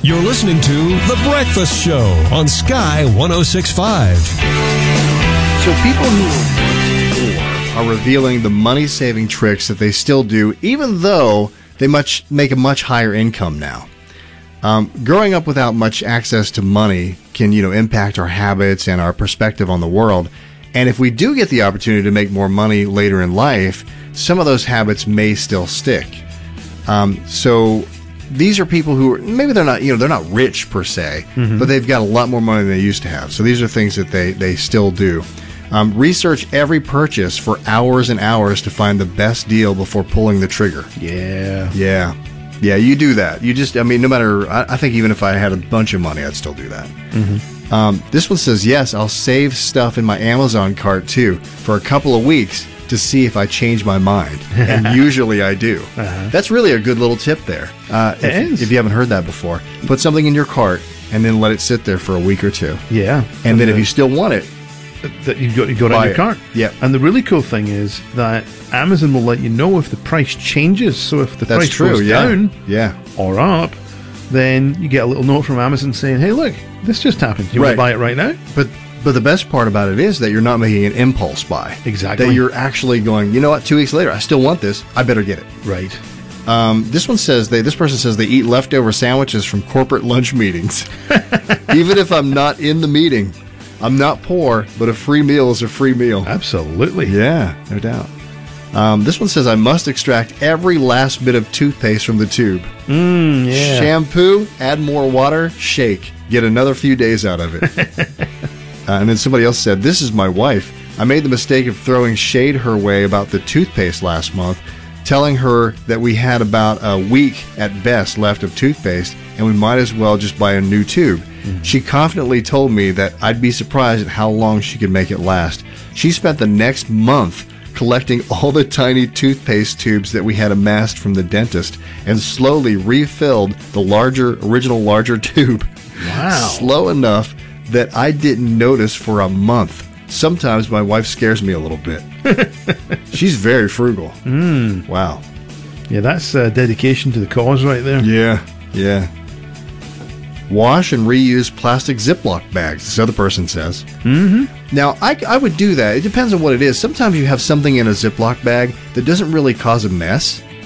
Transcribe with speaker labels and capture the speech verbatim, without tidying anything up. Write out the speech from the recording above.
Speaker 1: You're listening to The Breakfast Show on Sky one oh six point five.
Speaker 2: So people who are poor are revealing the money-saving tricks that they still do, even though they much make a much higher income now. Um, growing up without much access to money can, you know, impact our habits and our perspective on the world. And if we do get the opportunity to make more money later in life, some of those habits may still stick. Um, so these are people who are, maybe they're not, you know, they're not rich per se, mm-hmm. but they've got a lot more money than they used to have. So these are things that they, they still do. Um, research every purchase for hours and hours to find the best deal before pulling the trigger.
Speaker 3: Yeah.
Speaker 2: Yeah. Yeah, you do that. You just, I mean, no matter, I, I think even if I had a bunch of money, I'd still do that. Mm-hmm. Um, this one says, yes, I'll save stuff in my Amazon cart too for a couple of weeks to see if I change my mind. And usually I do. Uh-huh. That's really a good little tip there. Uh,
Speaker 3: it
Speaker 2: if,
Speaker 3: is.
Speaker 2: If you haven't heard that before, put something in your cart and then let it sit there for a week or two.
Speaker 3: Yeah.
Speaker 2: And, and then the, if you still want it,
Speaker 3: that you've got, you've got it in your cart.
Speaker 2: Yeah.
Speaker 3: And the really cool thing is that Amazon will let you know if the price changes. So if the
Speaker 2: That's
Speaker 3: price
Speaker 2: true,
Speaker 3: goes
Speaker 2: yeah.
Speaker 3: down
Speaker 2: yeah.
Speaker 3: or up, then you get a little note from Amazon saying, hey, look, this just happened. You
Speaker 2: right.
Speaker 3: want to buy it right now?
Speaker 2: But but the best part about it is that you're not making an impulse buy.
Speaker 3: Exactly.
Speaker 2: That you're actually going, you know what, two weeks later, I still want this. I better get it.
Speaker 3: Right.
Speaker 2: Um, this one says, they. this person says they eat leftover sandwiches from corporate lunch meetings. Even if I'm not in the meeting. I'm not poor, but a free meal is a free meal.
Speaker 3: Absolutely.
Speaker 2: Yeah, no doubt. Um, this one says, I must extract every last bit of toothpaste from the tube.
Speaker 3: Mm, yeah.
Speaker 2: Shampoo, add more water, shake. Get another few days out of it. uh, and then somebody else said, this is my wife. I made the mistake of throwing shade her way about the toothpaste last month, telling her that we had about a week at best left of toothpaste, and we might as well just buy a new tube. Mm-hmm. She confidently told me that I'd be surprised at how long she could make it last. She spent the next month collecting all the tiny toothpaste tubes that we had amassed from the dentist and slowly refilled the larger, original larger tube.
Speaker 3: Wow.
Speaker 2: Slow enough that I didn't notice for a month. Sometimes my wife scares me a little bit. She's very frugal.
Speaker 3: Mm.
Speaker 2: Wow.
Speaker 3: Yeah, that's uh, dedication to the cause right there.
Speaker 2: Yeah, yeah. Wash and reuse plastic Ziploc bags, this other person says.
Speaker 3: Mm-hmm.
Speaker 2: Now, I, I would do that. It depends on what it is. Sometimes you have something in a Ziploc bag that doesn't really cause a mess.